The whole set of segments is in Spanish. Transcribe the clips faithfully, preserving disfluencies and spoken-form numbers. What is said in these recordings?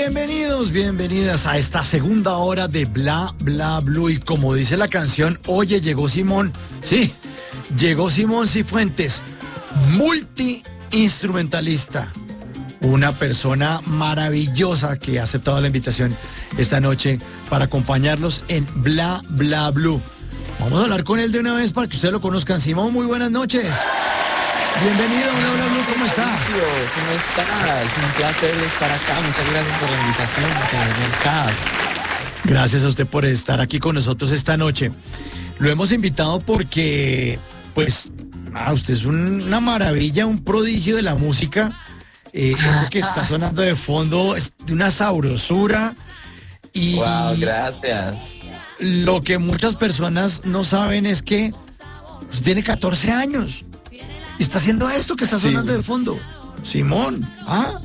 Bienvenidos, bienvenidas a esta segunda hora de Bla Bla Blue. Y como dice la canción, oye, llegó Simón. Sí, llegó Simón Cifuentes, multiinstrumentalista. Una persona maravillosa que ha aceptado la invitación esta noche para acompañarlos en Bla Bla Blue. Vamos a hablar con él de una vez para que ustedes lo conozcan. Simón, muy buenas noches. Bienvenido a Bla Bla Blue, ¿cómo está? ¿Cómo estás? Es un placer estar acá. Muchas gracias por la invitación, por tenerme acá. Gracias a usted por estar aquí con nosotros esta noche. Lo hemos invitado porque, pues, ah, usted es un- una maravilla, un prodigio de la música. Eh, esto que está sonando de fondo es de una sabrosura. Y Wow, gracias. lo que muchas personas no saben es que usted tiene catorce años y está haciendo esto que está sonando Sí. de fondo. Simón, ¿ah?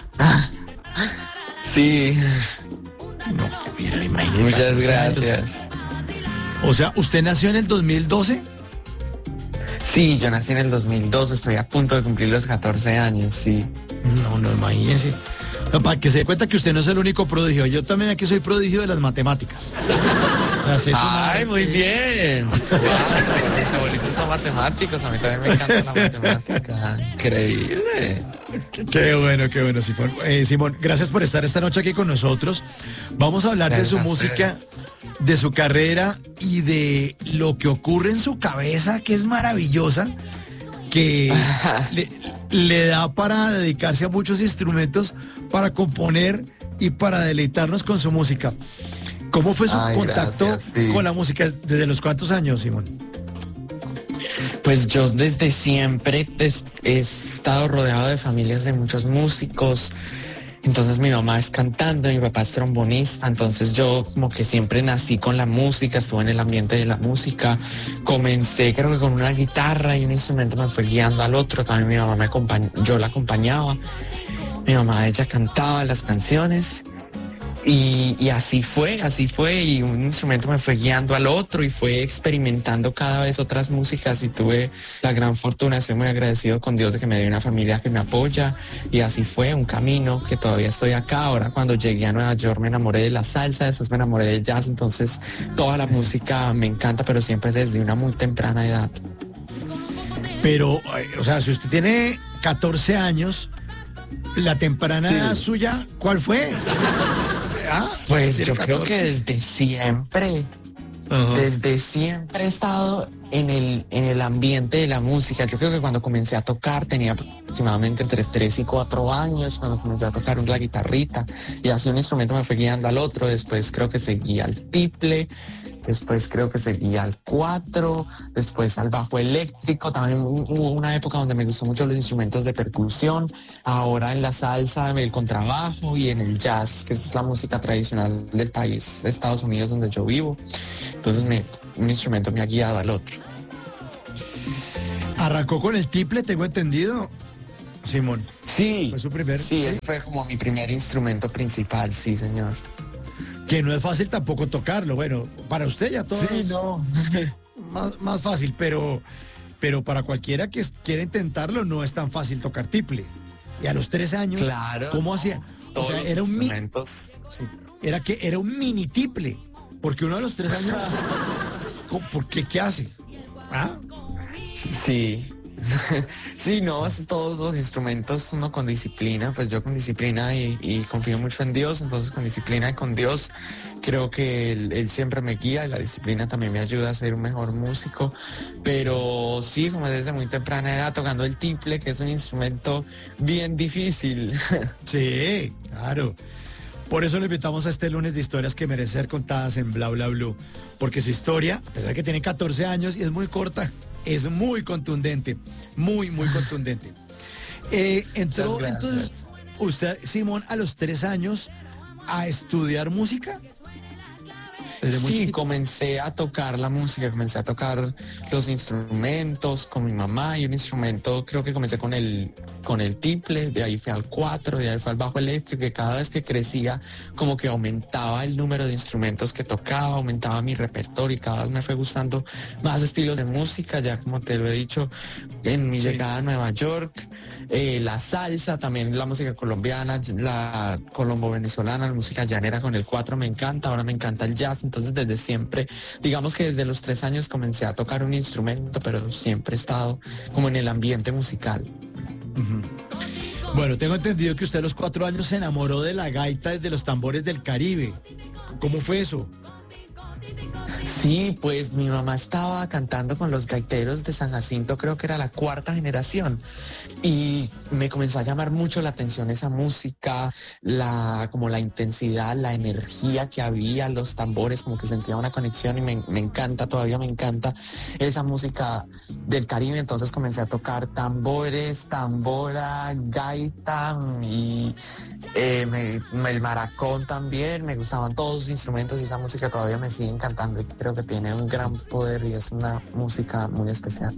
Sí, No, mira, imagínate, muchas catorce años. gracias. O sea, ¿usted nació en el dos mil doce? Sí, yo nací en el dos mil dos, estoy a punto de cumplir los catorce años, sí. No, no, imagínese. No, para que se dé cuenta que usted no es el único prodigio. Yo también aquí soy prodigio de las matemáticas. Las sé sumar, Ay, muy eh, bien. Wow, mis abuelitos son matemáticos, a mí también me encanta la matemática. Increíble. Qué bueno, qué bueno, Simón. Eh, Simón, gracias por estar esta noche aquí con nosotros. Vamos a hablar de su Gracias a música, de su carrera y de lo que ocurre en su cabeza, que es maravillosa, que le, le da para dedicarse a muchos instrumentos, para componer y para deleitarnos con su música. ¿Cómo fue su Ay, contacto gracias, sí. con la música? ¿Desde los cuántos años, Simón? Pues yo desde siempre des- he estado rodeado de familias de muchos músicos. Entonces mi mamá es cantante, mi papá es trombonista, entonces yo como que siempre nací con la música, estuve en el ambiente de la música. Comencé creo que con una guitarra y un instrumento me fue guiando al otro, también mi mamá me acompañó, yo la acompañaba. Mi mamá, ella cantaba las canciones. Y, y así fue, así fue, y un instrumento me fue guiando al otro y fue experimentando cada vez otras músicas y tuve la gran fortuna, estoy muy agradecido con Dios de que me dio una familia que me apoya y así fue un camino que todavía estoy acá. Ahora cuando llegué a Nueva York me enamoré de la salsa, después me enamoré del jazz, entonces toda la música me encanta, pero siempre desde una muy temprana edad. Pero, eh, o sea, si usted tiene catorce años, la temprana Sí. edad suya, ¿cuál fue? ¿Ah? Pues ¿Tiene yo creo catorce? que desde siempre. Ajá. Desde siempre he estado en el, en el ambiente de la música. Yo creo que cuando comencé a tocar tenía aproximadamente entre tres y cuatro años, cuando comencé a tocar la guitarrita y así un instrumento me fue guiando al otro. Después creo que seguí al tiple, después creo que seguí al cuatro, después al bajo eléctrico. También hubo una época donde me gustó mucho los instrumentos de percusión. Ahora en la salsa, el contrabajo y en el jazz, que es la música tradicional del país de Estados Unidos donde yo vivo. Entonces me, un instrumento me ha guiado al otro. Arrancó con el tiple, tengo entendido, Simón. Sí, Fue su primer. sí, ese fue como mi primer instrumento principal, sí, señor. Que no es fácil tampoco tocarlo. Bueno, para usted ya todo es no. más, más fácil, pero, pero para cualquiera que quiera intentarlo no es tan fácil tocar tiple. Y a los trece años, Claro. ¿cómo hacía? O Todos sea, los era un mi- instrumentos. sí, era que era un mini tiple, porque uno de los tres años, ¿cómo- ¿por qué qué hace? ¿Ah? Sí. Sí, no, es todos los instrumentos, uno con disciplina, pues yo con disciplina y, y confío mucho en Dios, entonces con disciplina y con Dios creo que él, él siempre me guía y la disciplina también me ayuda a ser un mejor músico, pero sí, como desde muy temprana edad tocando el tiple, que es un instrumento bien difícil. Sí, claro. Por eso lo invitamos a este lunes de historias que merecen ser contadas en Bla Bla Blue. Porque su historia, a pesar de que tiene catorce años y es muy corta, es muy contundente. Muy, muy contundente. Eh, entró Muchas entonces gracias. usted, Simón, a los tres años a estudiar música. ¿Desde muy Sí, chiquito? comencé a tocar la música, comencé a tocar los instrumentos con mi mamá y un instrumento, creo que comencé con el, con el tiple, de ahí fui al cuatro, de ahí fue al bajo eléctrico, y cada vez que crecía como que aumentaba el número de instrumentos que tocaba, aumentaba mi repertorio y cada vez me fue gustando más estilos de música, ya como te lo he dicho, en mi Sí. llegada a Nueva York, eh, la salsa, también la música colombiana, la colombo-venezolana, la música llanera con el cuatro me encanta, ahora me encanta el jazz, entonces desde siempre, digamos que desde los tres años comencé a tocar un instrumento, pero siempre he estado como en el ambiente musical. Ujú. Bueno, tengo entendido que usted a los cuatro años se enamoró de la gaita y de los tambores del Caribe. ¿Cómo fue eso? Sí, pues mi mamá estaba cantando con los gaiteros de San Jacinto, creo que era la cuarta generación, y me comenzó a llamar mucho la atención esa música, la, como la intensidad, la energía que había, los tambores, como que sentía una conexión y me, me encanta, todavía me encanta esa música del Caribe, entonces comencé a tocar tambores, tambora, gaita y eh, me- me- el maracón también, me gustaban todos los instrumentos y esa música todavía me sigue encantando y creo que tiene un gran poder y es una música muy especial.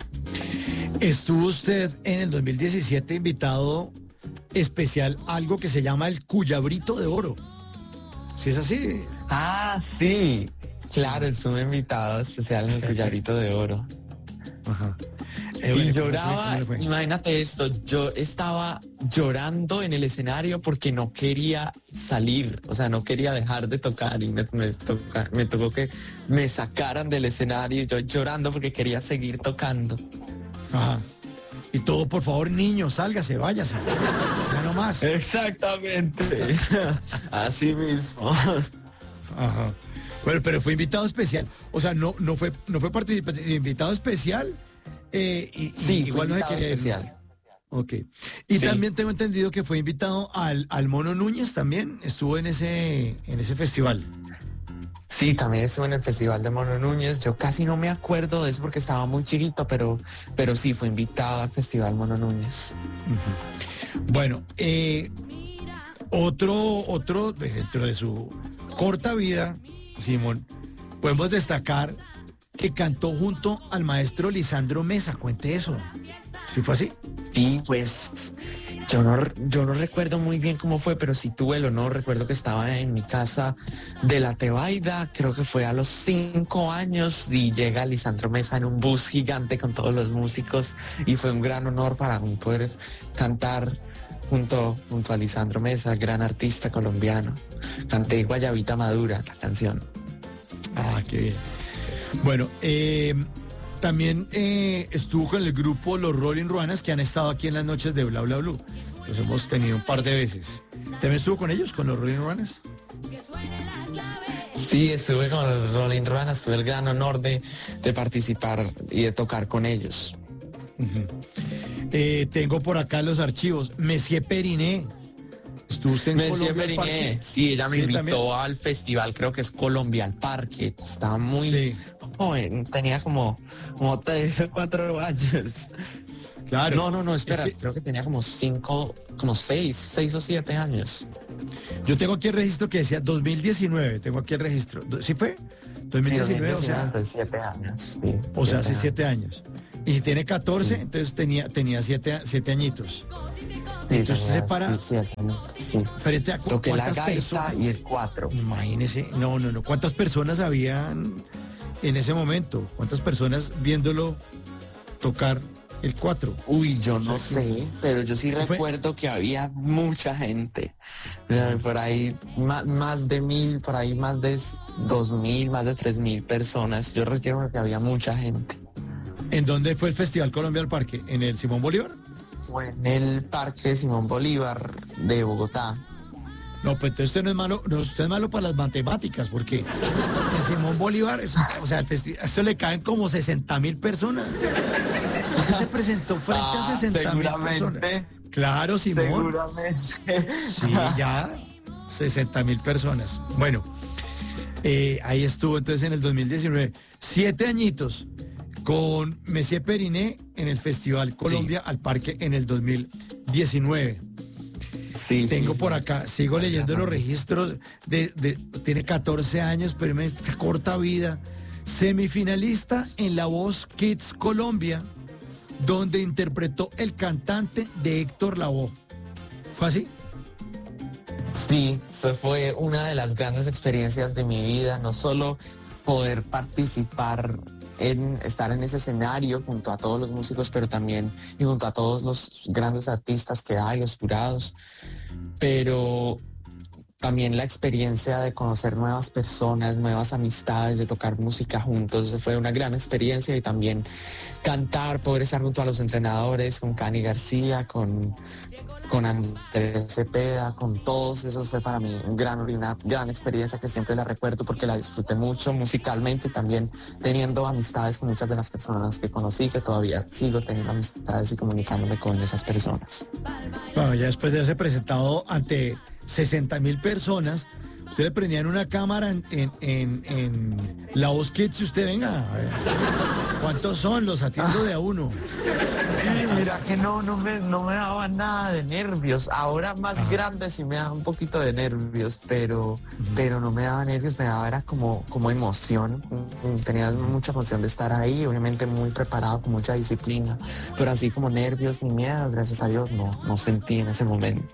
Estuvo usted en el dos mil diecisiete invitado especial a algo que se llama el Cuyabrito de Oro. ¿Sí es así? Ah, sí, claro, estuve invitado especial en el Collarito de Oro. Ajá. Eh, Y bueno, ¿cómo le fue? lloraba, ¿Cómo le fue? imagínate esto, yo estaba llorando en el escenario porque no quería salir, o sea, no quería dejar de tocar y me, me, toca- me tocó que me sacaran del escenario, y yo llorando porque quería seguir tocando. Ajá. Y todo, por favor, niño, sálgase, váyase. Ya no más. Exactamente, así mismo. Ajá. Bueno, pero fue invitado especial. O sea, no, no fue, no fue participante, invitado especial. eh, y, y Sí, igual fue no se invitado quería ir. especial. Ok. Y Sí. también tengo entendido que fue invitado al, al Mono Núñez también. Estuvo en ese, en ese festival. Sí, también estuve en el Festival de Mono Núñez. Yo casi no me acuerdo de eso porque estaba muy chiquito, pero, pero sí, fue invitado al Festival Mono Núñez. Bueno, eh, otro, otro, dentro de su corta vida, Simón, podemos destacar que cantó junto al maestro Lisandro Mesa. Cuente eso. ¿Sí fue así? Sí, pues yo no, yo no recuerdo muy bien cómo fue, pero sí tuve el honor. Recuerdo que estaba en mi casa de La Tebaida, creo que fue a los cinco años, y llega Lisandro Mesa en un bus gigante con todos los músicos, y fue un gran honor para mí poder cantar junto, junto a Lisandro Mesa, gran artista colombiano. Canté Guayabita Madura, la canción. Ah, qué bien. Bueno, eh, también eh, estuvo con el grupo Los Rolling Ruanas, que han estado aquí en las noches de Bla Bla Blue. Los hemos tenido un par de veces. ¿También estuvo con ellos, con los Rolling Ruanas? Sí, estuve con los Rolling Ruanas, tuve el gran honor de, de participar y de tocar con ellos. Ujú. Eh, tengo por acá los archivos. Messier Periné. ¿Estuvo usted en Monsieur Colombia al Periné, Parque? sí, ella me Sí, invitó también. al festival, creo que es Colombia al Parque. Estaba muy Sí, joven, tenía como, como tres o cuatro años. claro. No, no, no, espera, Es que creo que tenía como cinco, como seis, seis o siete años. yo tengo aquí el registro que decía dos mil diecinueve. Tengo aquí el registro. ¿Sí fue? dos mil diecinueve, o sea, entonces siete años. Sí, o sea, hace siete años. siete años. Y si tiene catorce, Sí. entonces tenía, tenía siete, siete añitos. Sí, Entonces tenía, se para sí, siete años, sí. frente a cu- Toqué la cuántas gaita personas. y el cuatro. Imagínese, no, no, no. ¿Cuántas personas habían en ese momento? ¿Cuántas personas viéndolo tocar el cuatro? Uy, yo no O sea, sé, pero yo sí ¿qué fue? recuerdo que había mucha gente. Eh, Por ahí más, más de mil, por ahí más de dos mil, más de tres mil personas. Yo recuerdo que había mucha gente. ¿En dónde fue el Festival Colombia al Parque? ¿En el Simón Bolívar? Fue en el Parque Simón Bolívar de Bogotá. No, pues entonces usted no es malo, no, usted es malo para las matemáticas, porque en Simón Bolívar, es- o sea, el festival, esto le caen como sesenta mil personas. Usted se presentó frente a Ah, sesenta mil personas. seguramente, Claro, Simón. seguramente. Sí, ya, sesenta mil personas. Bueno, eh, ahí estuvo entonces en el dos mil diecinueve. Siete añitos con Messier Periné en el Festival Colombia al Parque en el dos mil diecinueve. Sí, Tengo sí, por sí. acá, sigo leyendo los registros de, de- tiene catorce años, pero me esta corta vida. Semifinalista en La Voz Kids Colombia, donde interpretó el cantante de Héctor Lavoe. ¿Fue así? Sí, eso fue una de las grandes experiencias de mi vida, no solo poder participar en estar en ese escenario junto a todos los músicos, pero también y junto a todos los grandes artistas que hay, los jurados, pero también la experiencia de conocer nuevas personas, nuevas amistades, de tocar música juntos, fue una gran experiencia y también cantar, poder estar junto a los entrenadores, con Cani García, con, con Andrés Cepeda, con todos, eso fue para mí un gran, una gran experiencia que siempre la recuerdo porque la disfruté mucho musicalmente y también teniendo amistades con muchas de las personas que conocí, que todavía sigo teniendo amistades y comunicándome con esas personas. Bueno, ya después de haberse presentado ante sesenta mil personas, usted le prendían una cámara en, en, en, en La Voz Kids y usted venga, a ver, ¿cuántos son? Los atiendo de a uno. Sí, mira que no, no me, no me daba nada de nervios. Ahora más Ajá. grande sí me daba un poquito de nervios, pero, pero no me daba nervios, me daba era como, como emoción. Tenía mucha emoción de estar ahí, obviamente muy preparado, con mucha disciplina, pero así como nervios ni miedo, gracias a Dios, no, no sentí en ese momento.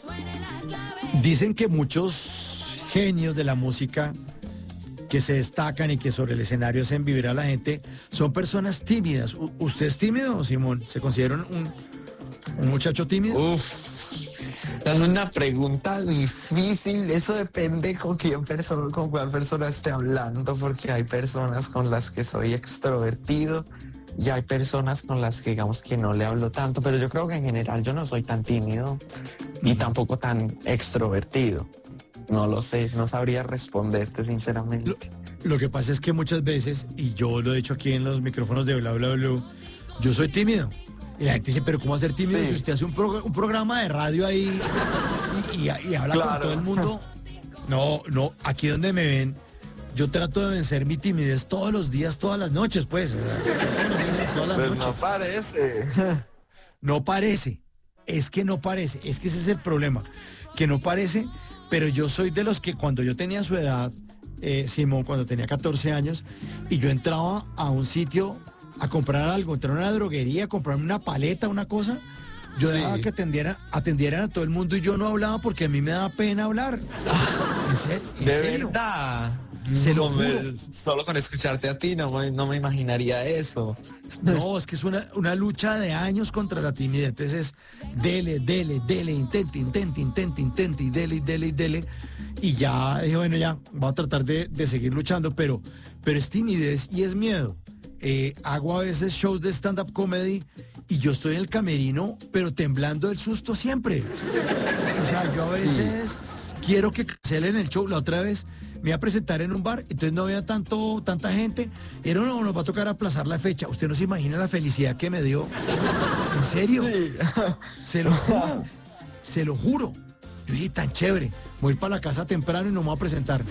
Dicen que muchos genios de la música que se destacan y que sobre el escenario hacen vivir a la gente son personas tímidas. U- ¿Usted es tímido, Simón? ¿Se considera un, un muchacho tímido? Uf, es una pregunta difícil, eso depende con quién persona, con cuál persona esté hablando, porque hay personas con las que soy extrovertido y hay personas con las que digamos que no le hablo tanto, pero yo creo que en general yo no soy tan tímido y tampoco tan extrovertido. No lo sé, no sabría responderte sinceramente. Lo, lo que pasa es que muchas veces, y yo lo he dicho aquí en los micrófonos de Bla Bla Blue, yo soy tímido. Y la gente dice, pero ¿cómo ser tímido Sí. si usted hace un, pro- un programa de radio ahí y, y- y habla con Claro. todo el mundo? No, no, aquí donde me ven, yo trato de vencer mi timidez todos los días, todas las noches, pues. Todos los días, todas las Pues noches. no parece. No parece, es que no parece, es que ese es el problema, que no parece, pero yo soy de los que cuando yo tenía su edad, eh, Simón, cuando tenía catorce años, y yo entraba a un sitio a comprar algo, entraba a una droguería, a comprarme una paleta, una cosa, yo Sí. dejaba que atendieran, atendieran a todo el mundo y yo no hablaba porque a mí me daba pena hablar. ¿En serio? ¿En De serio? verdad. Se lo No me- juro. Solo con escucharte a ti no me, no me imaginaría eso. No, es que es una, una lucha de años contra la timidez. Entonces es dele, dele, dele, intente, intente, intente, intente, y dele, y dele, y dele. Y ya dije, bueno, ya, voy a tratar de, de seguir luchando, pero, pero es timidez y es miedo. Eh, hago a veces shows de stand-up comedy y yo estoy en el camerino, pero temblando del susto siempre. O sea, yo a veces quiero que cancelen el show. La otra vez me iba a presentar en un bar, entonces no había tanto, tanta gente. Y era, no, nos va a tocar aplazar la fecha. Usted no se imagina la felicidad que me dio. ¿En serio? Se lo juro. Se lo juro. Yo dije, tan chévere. Voy a ir para la casa temprano y no me voy a presentar.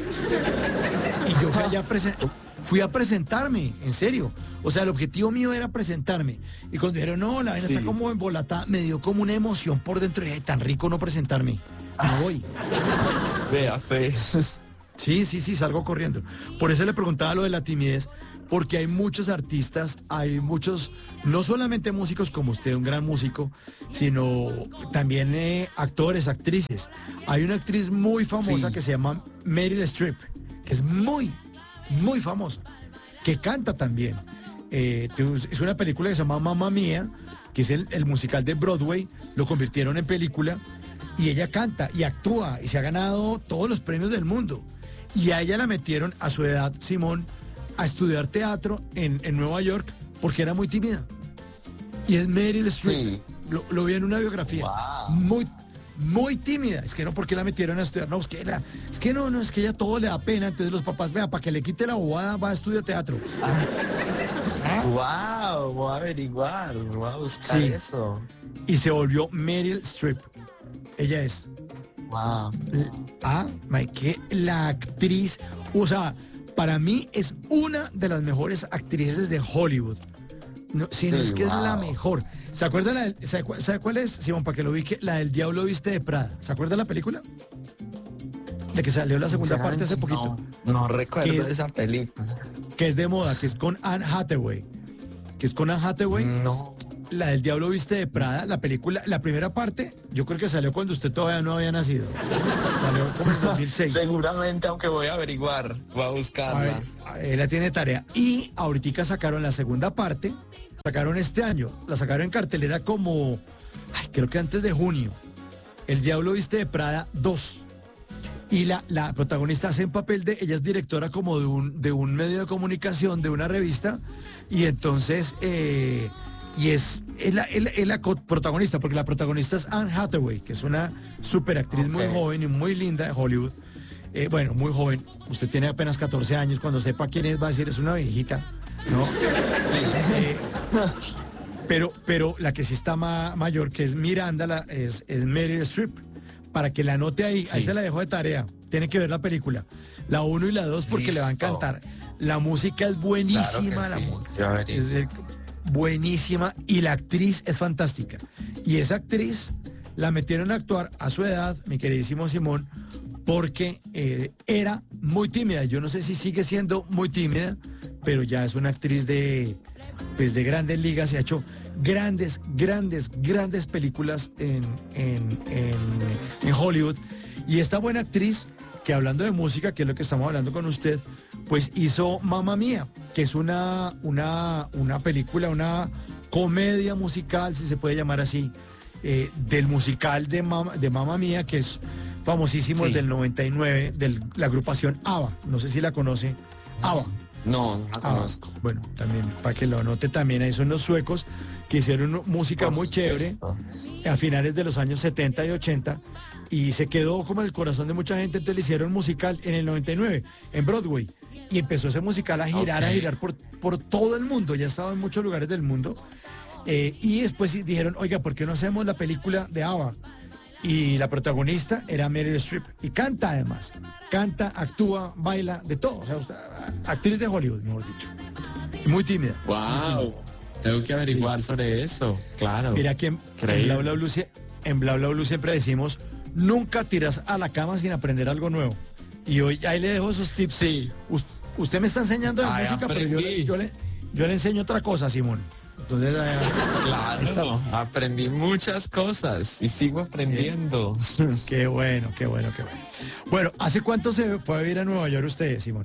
Y yo fui allá a presentar. Fui a presentarme, en serio. O sea, el objetivo mío era presentarme. Y cuando dijeron, no, la vaina Sí. está como embolatada, me dio como una emoción por dentro. Y dije, tan rico no presentarme. No voy. Vea, fe. Sí, sí, sí, salgo corriendo. Por eso le preguntaba lo de la timidez, porque hay muchos artistas, hay muchos, no solamente músicos como usted, un gran músico, sino también eh, actores, actrices. Hay una actriz muy famosa Sí. que se llama Meryl Streep, que es muy, muy famosa, que canta también. Eh, es una película que se llama Mamma Mía, que es el, el musical de Broadway, lo convirtieron en película, y ella canta y actúa y se ha ganado todos los premios del mundo. Y a ella la metieron a su edad, Simón, a estudiar teatro en, en Nueva York porque era muy tímida. Y es Meryl Streep. Sí. Lo, lo vi en una biografía. Wow. Muy, muy tímida. Es que no, ¿por qué la metieron a estudiar? No, es que, la, es que no, no, es que ella todo le da pena. Entonces los papás, vea, para que le quite la bobada, va a estudiar teatro. ¿Ah? Wow, voy a averiguar, voy a buscar Sí. eso. Y se volvió Meryl Streep. Ella es. Wow. Ah, my, que la actriz, o sea, para mí es una de las mejores actrices de Hollywood. No, si no Sí, es que wow. es la mejor. ¿Se acuerda la del, sabe, cuál, sabe cuál es, Simón, para que lo ubique? La del Diablo Viste de Prada. ¿Se acuerda la película? De que salió la segunda parte hace poquito. No, no recuerdo ¿Qué es? esa película. Que es de moda, que es con Anne Hathaway. Que es con Anne Hathaway. No. La del Diablo Viste de Prada, la película, la primera parte, yo creo que salió cuando usted todavía no había nacido. Salió como en dos mil seis. Seguramente, aunque voy a averiguar, voy a A buscarla. ver, ella tiene tarea. Y ahorita sacaron la segunda parte, sacaron este año, la sacaron en cartelera como, ay, creo que antes de junio. El Diablo Viste de Prada dos. Y la, la protagonista hace en papel de, ella es directora como de un, de un medio de comunicación, de una revista, y entonces, eh, y es, es la, es la- es la co- protagonista, porque la protagonista es Anne Hathaway, que es una superactriz muy Ok. joven y muy linda de Hollywood. Eh, bueno, muy joven, usted tiene apenas catorce años, cuando sepa quién es va a decir, es una viejita, ¿no? Eh, pero, pero la que sí está ma- mayor, que es Miranda, la, es, es Meryl Streep. Para que la anote ahí, ahí Sí. se la dejo de tarea. Tiene que ver la película. La uno y la dos porque le va a Listo. encantar. La música es Claro buenísima, que la sí, mu- yo averiguo. es eh, buenísima y la actriz es fantástica. Y esa actriz la metieron a actuar a su edad, mi queridísimo Simón, porque eh, era muy tímida. Yo no sé si sigue siendo muy tímida, pero ya es una actriz de, pues, de grandes ligas y ha hecho grandes, grandes, grandes películas en, en, en- en Hollywood. Y esta buena actriz, que hablando de música, que es lo que estamos hablando con usted, pues hizo Mamma Mía, que es una, una, una película, una comedia musical, si se puede llamar así, eh, del musical de Mamma, de Mamma Mía, que es famosísimo, Sí. es del noventa y nueve, de la agrupación ABBA. No sé si la conoce. ABBA. No, no la Ah, conozco. bueno, también para que lo anote también, ahí son los suecos que hicieron una música Por muy chévere supuesto. a finales de los años setenta y ochenta y se quedó como en el corazón de mucha gente, entonces le hicieron musical en el noventa y nueve en Broadway y empezó ese musical a girar, Ok. a girar por, por todo el mundo, ya estaba en muchos lugares del mundo. Eh, y después sí dijeron, oiga, ¿por qué no hacemos la película de ABBA? Y la protagonista era Meryl Streep. Y canta además. Canta, actúa, baila, de todo. O sea, usted- actriz de Hollywood, mejor dicho. Y muy tímida. Wow. Tengo que averiguar sobre eso. Claro. Mira que en, en Increíble. Bla Bla Blue, sie- en Bla Bla Blue siempre decimos, nunca tiras a la cama sin aprender algo nuevo. Y hoy ahí le dejo esos tips. Sí. Us- usted me está enseñando de Ay, música, pero yo le, aprendí. yo, le, yo le enseño otra cosa, Simón. Entonces, eh, Claro. Aprendí muchas cosas y sigo aprendiendo. qué bueno, qué bueno, qué bueno. Bueno, ¿hace cuánto se fue a vivir a Nueva York usted, Simón?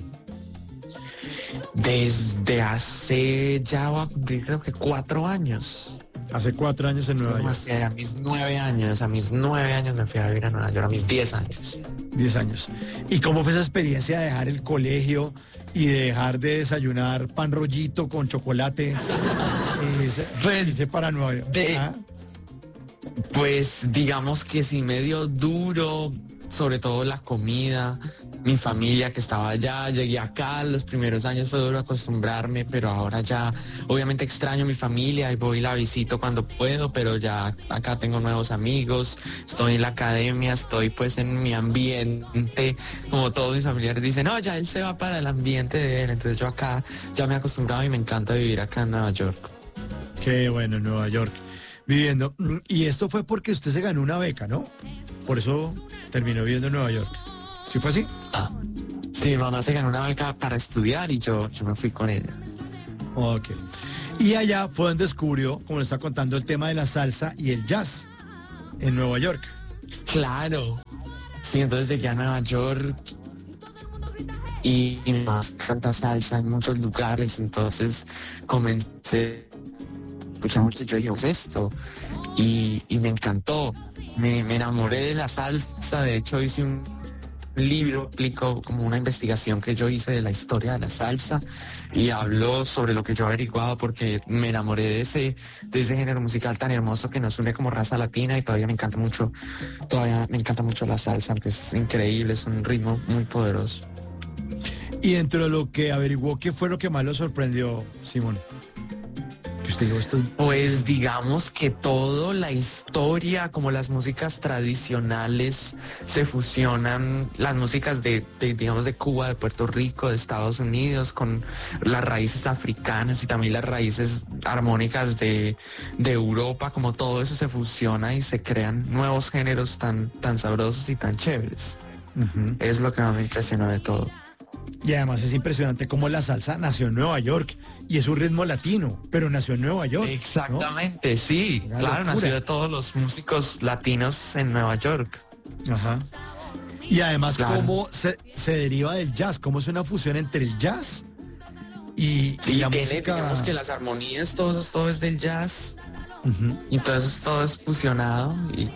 Desde hace ya va a cumplir creo que cuatro años. Hace cuatro años en Nueva Me York, fui a mis nueve años, a mis nueve años me fui a vivir a Nueva York, a mis diez años. diez años. ¿Y cómo fue esa experiencia de dejar el colegio y de dejar de desayunar pan rollito con chocolate y irse, Pues, irse para Nueva York? de- ¿Ah? Pues digamos que sí medio duro, sobre todo la comida, mi familia que estaba allá, llegué acá, los primeros años fue duro acostumbrarme, pero ahora ya obviamente extraño a mi familia y voy y la visito cuando puedo, pero ya acá tengo nuevos amigos, estoy en la academia, estoy pues en mi ambiente, como todos mis familiares dicen, no, ya él se va para el ambiente de él, entonces yo acá ya me he acostumbrado y me encanta vivir acá en Nueva York. Qué bueno, en Nueva York, viviendo. Y esto fue porque usted se ganó una beca, ¿no? Por eso terminó viviendo en Nueva York. ¿Sí fue así? Ah, sí, mi mamá se ganó una beca para estudiar y yo, yo me fui con ella. Ok. Y allá fue donde descubrió, como le está contando, el tema de la salsa y el jazz en Nueva York. Claro. Sí, entonces llegué a Nueva York y, y mi mamá canta salsa en muchos lugares, entonces comencé a escuchar mucho, yo dije, ¿qué es esto? Y, y me encantó, me, me enamoré de la salsa, de hecho hice un libro, explico como una investigación que yo hice de la historia de la salsa y hablo sobre lo que yo he averiguado porque me enamoré de ese, de ese género musical tan hermoso que nos une como raza latina y todavía me encanta mucho, todavía me encanta mucho la salsa, que es increíble, es un ritmo muy poderoso. Y dentro de lo que averiguó, ¿qué fue lo que más lo sorprendió, Simón? Que Usted dijo esto. Pues digamos que todo, la historia, como las músicas tradicionales se fusionan, las músicas de, de, digamos, de Cuba, de Puerto Rico, de Estados Unidos, con las raíces africanas y también las raíces armónicas de, de Europa, como todo eso se fusiona y se crean nuevos géneros tan, tan sabrosos y tan chéveres. Uh-huh. Es lo que más me impresionó de todo. Y además es impresionante cómo la salsa nació en Nueva York y es un ritmo latino, pero nació en Nueva York. Exactamente, ¿no? Sí, Una claro, locura. Nació de todos los músicos latinos en Nueva York. Ajá. Y además claro. cómo se, se deriva del jazz, cómo es una fusión entre el jazz y, sí, y la tiene, música. Digamos que las armonías, todo, todo es del jazz. Uh-huh. Y entonces todo es fusionado. Y...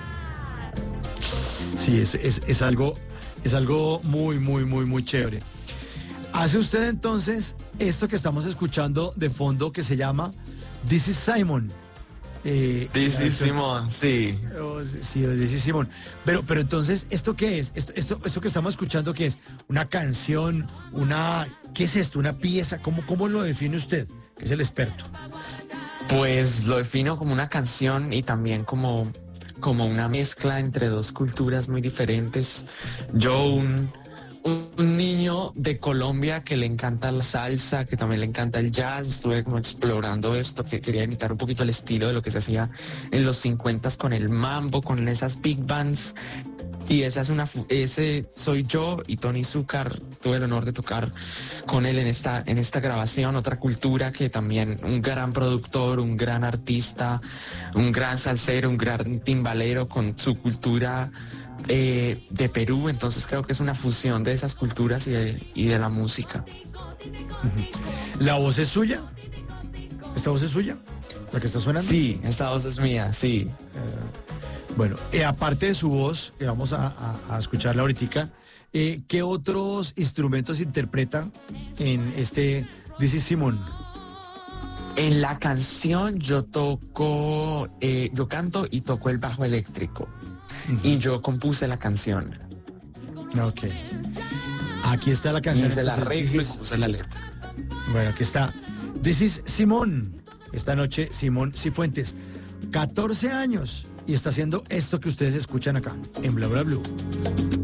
Sí, es, es, es algo... Es algo muy, muy, muy, muy chévere. Hace usted entonces esto que estamos escuchando de fondo que se llama This is Simon. Eh, This is Simon, sí. Oh, sí, This is Simon. Pero, pero entonces, ¿esto qué es? Esto, esto, esto que estamos escuchando, ¿qué es? ¿Una canción? ¿Una... ¿Qué es esto? ¿Una pieza? ¿Cómo, cómo lo define usted? Que es el experto. Pues lo defino como una canción y también como... como una mezcla entre dos culturas muy diferentes. Yo, un, un niño de Colombia que le encanta la salsa, que también le encanta el jazz, estuve como explorando esto, que quería imitar un poquito el estilo de lo que se hacía en los cincuentas con el mambo, con esas big bands. Y esa es una, ese soy yo y Tony Zúcar, tuve el honor de tocar con él en esta, en esta grabación, otra cultura que también un gran productor, un gran artista, un gran salsero, un gran timbalero con su cultura eh, de Perú, entonces creo que es una fusión de esas culturas y de, y de la música. ¿La voz es suya? ¿Esta voz es suya? ¿La que está sonando? Sí, esta voz es mía, sí. Uh... Bueno, eh, aparte de su voz, que vamos a, a, a escucharla ahorita, eh, ¿qué otros instrumentos interpreta en este This is Simon? En la canción yo toco, eh, yo canto y toco el bajo eléctrico. Uh-huh. Y yo compuse la canción. Ok. Aquí está la canción. Hice el arreglo y compuse la letra. Bueno, aquí está. This is Simón. Esta noche, Simón Cifuentes. catorce años. Y está haciendo esto que ustedes escuchan acá, en Bla Bla Blue.